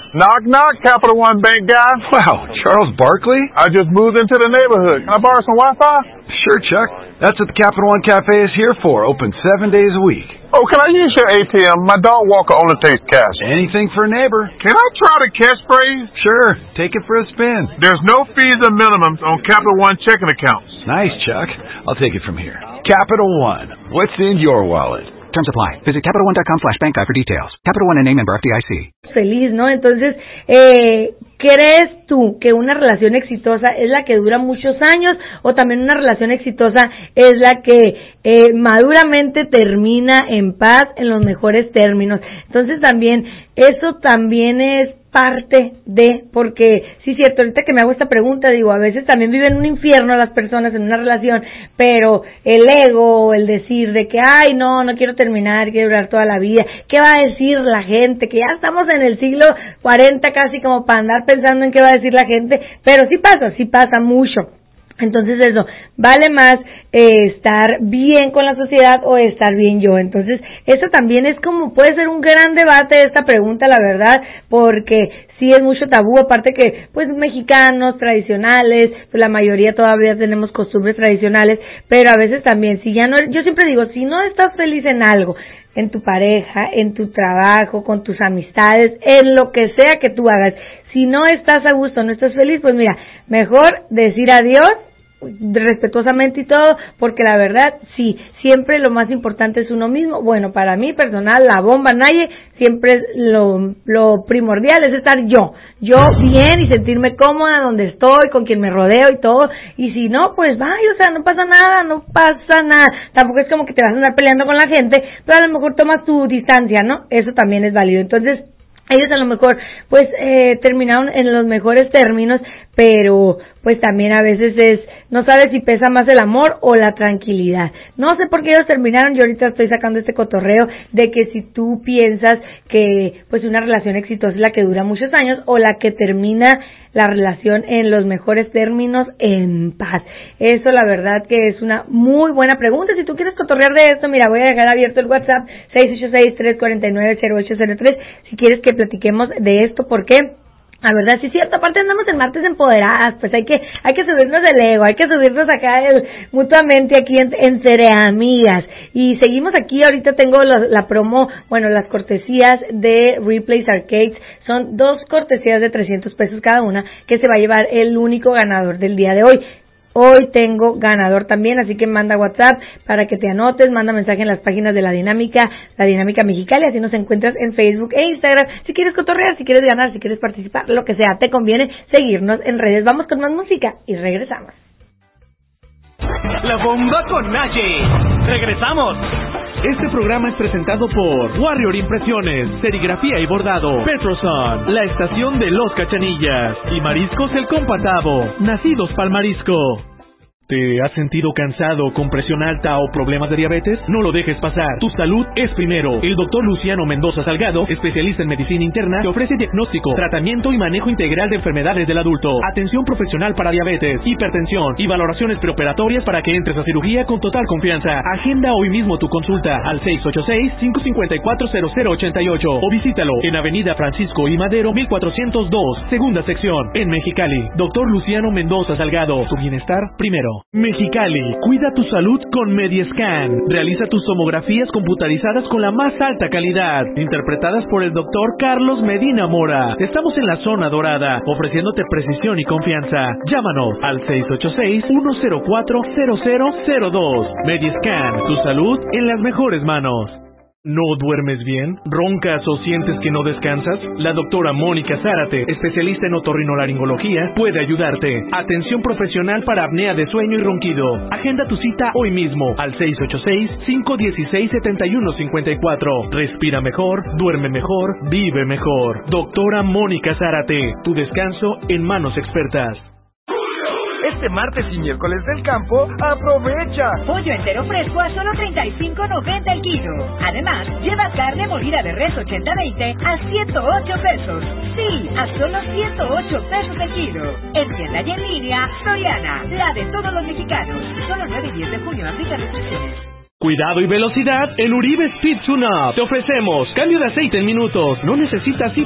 Knock, knock, Capital One Bank guy. Wow, Charles Barkley? I just moved into the neighborhood. Can I borrow some Wi-Fi? Sure, Chuck. That's what the Capital One Cafe is here for. Open 7 days a week. Oh, can I use your ATM? My dog walker only takes cash. Anything for a neighbor. Can I try the catchphrase? Sure. Take it for a spin. There's no fees or minimums on Capital One checking accounts. Nice, Chuck. I'll take it from here. Capital One. What's in your wallet? Terms apply. Visit CapitalOne.com/bankguide for details. Capital One, a name member FDIC. Feliz, ¿no? Entonces, ¿crees tú que una relación exitosa es la que dura muchos años o también una relación exitosa es la que maduramente termina en paz en los mejores términos? Entonces también, eso también es parte de, porque sí es cierto, ahorita que me hago esta pregunta, digo, a veces también viven un infierno las personas en una relación, pero el ego, el decir de que, ay, no quiero terminar, quiero durar toda la vida, ¿qué va a decir la gente? Que ya estamos en el siglo 40 casi como para andar pensando en qué va a decir la gente, pero sí pasa mucho. Entonces eso, vale más estar bien con la sociedad o estar bien yo. Entonces eso también es como, puede ser un gran debate esta pregunta, la verdad, porque sí es mucho tabú, aparte que pues mexicanos tradicionales, pues la mayoría todavía tenemos costumbres tradicionales, pero a veces también, si ya no, yo siempre digo, si no estás feliz en algo, en tu pareja, en tu trabajo, con tus amistades, en lo que sea que tú hagas, si no estás a gusto, no estás feliz, pues mira, mejor decir adiós respetuosamente y todo, porque la verdad, sí, siempre lo más importante es uno mismo. Bueno, para mí personal, la bomba nadie, siempre es lo primordial es estar yo bien y sentirme cómoda donde estoy, con quien me rodeo y todo, y si no, pues vaya, o sea, no pasa nada, tampoco es como que te vas a andar peleando con la gente, pero a lo mejor tomas tu distancia, ¿no? Eso también es válido. Entonces, ellos a lo mejor pues terminaron en los mejores términos, pero pues también a veces no sabes si pesa más el amor o la tranquilidad. No sé por qué ellos terminaron, yo ahorita estoy sacando este cotorreo de que si tú piensas que pues una relación exitosa es la que dura muchos años o la que termina la relación en los mejores términos en paz. Eso la verdad que es una muy buena pregunta. Si tú quieres cotorrear de esto, mira, voy a dejar abierto el WhatsApp 686-349-0803 si quieres que platiquemos de esto, porque la verdad sí es cierto, aparte andamos en martes empoderadas, pues hay que subirnos el ego, hay que subirnos acá mutuamente aquí entre amigas, y seguimos aquí. Ahorita tengo la promo, bueno, las cortesías de Replays Arcades, son 2 cortesías de $300 cada una, que se va a llevar el único ganador del día de hoy. Hoy tengo ganador también, así que manda WhatsApp para que te anotes, manda mensaje en las páginas de La Dinámica Mexicali, así nos encuentras en Facebook e Instagram. Si quieres cotorrear, si quieres ganar, si quieres participar, lo que sea, te conviene seguirnos en redes. Vamos con más música y regresamos. La bomba con Naye. Regresamos. Este programa es presentado por Warrior Impresiones, Serigrafía y Bordado, Petroson, la estación de Los Cachanillas y Mariscos El Compatavo, nacidos pa'l marisco. ¿Te has sentido cansado, con presión alta o problemas de diabetes? No lo dejes pasar. Tu salud es primero. El doctor Luciano Mendoza Salgado, especialista en medicina interna, te ofrece diagnóstico, tratamiento y manejo integral de enfermedades del adulto, atención profesional para diabetes, hipertensión y valoraciones preoperatorias para que entres a cirugía con total confianza. Agenda hoy mismo tu consulta al 686-554-0088 o visítalo en Avenida Francisco I. Madero 1402, segunda sección, en Mexicali. Doctor Luciano Mendoza Salgado, su bienestar primero. Mexicali, cuida tu salud con Mediescan. Realiza tus tomografías computarizadas con la más alta calidad, interpretadas por el doctor Carlos Medina Mora. Estamos en la zona dorada, ofreciéndote precisión y confianza. Llámanos al 686-104-0002. Mediescan, tu salud en las mejores manos. ¿No duermes bien? ¿Roncas o sientes que no descansas? La doctora Mónica Zárate, especialista en otorrinolaringología, puede ayudarte. Atención profesional para apnea de sueño y ronquido. Agenda tu cita hoy mismo al 686-516-7154. Respira mejor, duerme mejor, vive mejor. Doctora Mónica Zárate, tu descanso en manos expertas. Este martes y miércoles del campo, ¡aprovecha! Pollo entero fresco a solo $35.90 el kilo. Además, lleva carne molida de res 80-20 a $108. Sí, a solo $108 el kilo. En tienda y en línea, Soriana, la de todos los mexicanos. Solo 9 y 10 de junio, aplica restricciones. Cuidado y velocidad en Uribe Speed Tune-Up. Te ofrecemos cambio de aceite en minutos. No necesitas